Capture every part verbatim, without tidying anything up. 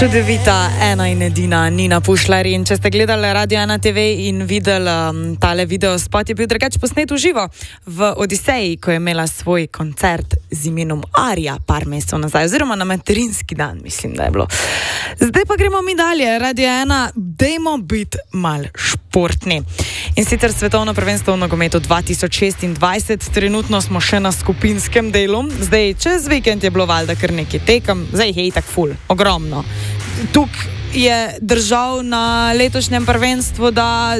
Čudovita ena in edina Nina Pušlar. In če ste gledali Radio ena te ve in videli um, tale video spot, je bil drugače posnet v živo v Odiseji, ko je imela svoj koncert z imenom Arija par mesecev nazaj, oziroma na materinski dan, mislim, da je bilo. Zdaj pa gremo mi dalje. Radio ena, dajmo biti mal športni. In sicer svetovno prvenstvo v nogometu dva tisoč šestindvajset, trenutno smo še na skupinskem delu. Zdaj, čez vikend je bilo valjda kar nekaj tekem, zdaj je itak ful, ogromno. Tukaj je držav na letošnjem prvenstvu, da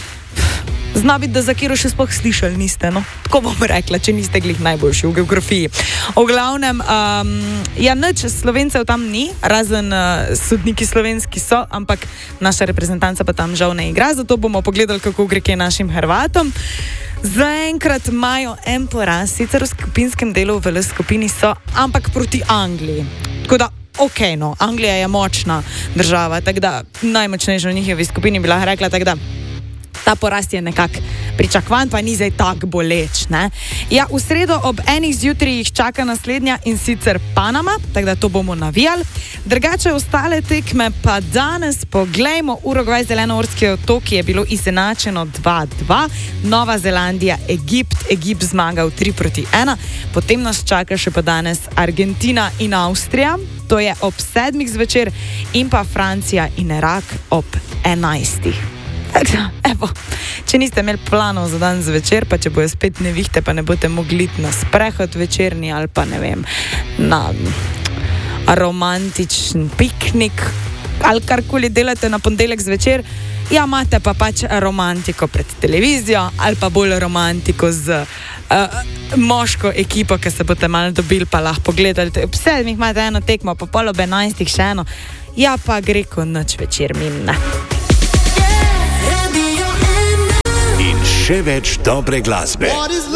zna biti, da za kiro še sploh slišali niste, no? Tako bom rekla, če niste glih najboljši v geografiji. V glavnem, um, ja, nič Slovencev tam ni, razen uh, sodniki slovenski so, ampak naša reprezentanca pa tam žal ne igra, zato bomo pogledali, kako gre kaj našim Hrvatom. Zaenkrat imajo en poraz, sicer v skupinskem delu v skupini so, ampak proti Angliji. Tako da ok, no, Anglija je močna država, tako da najmočnejša v njihovi skupini bi lahko rekla, tako da ta porast je nekako pričakovan, pa ni zdaj tak boleč, ne? Ja, v sredo ob enih zjutraj jih čaka naslednja in sicer Panama, tako da to bomo navijali. Drugače ostale tekme pa danes poglejmo. Urugvaj, Zelenoorski otoki je bilo izenačeno dva dva, Nova Zelandija, Egipt, Egipt zmagal tri proti ena, potem nas čaka še pa danes Argentina in Avstrija, to je ob sedmih zvečer, in pa Francija in Irak ob enajstih. Evo, če niste imeli planov za dan zvečer, pa če bojo spet nevihte, pa ne boste mogli na sprehod večerni ali pa ne vem, na romantičen piknik ali karkoli delate na ponedeljek zvečer, ja, imate pa pač romantiko pred televizijo ali pa bolj romantiko z uh, moško ekipo, ki se boste malo dobili, pa lahko pogledali. Ob sedmih imate eno tekmo, pa pol ob enajstih še eno, ja, pa gre ko noč večer mine. Še več dobre glasbe.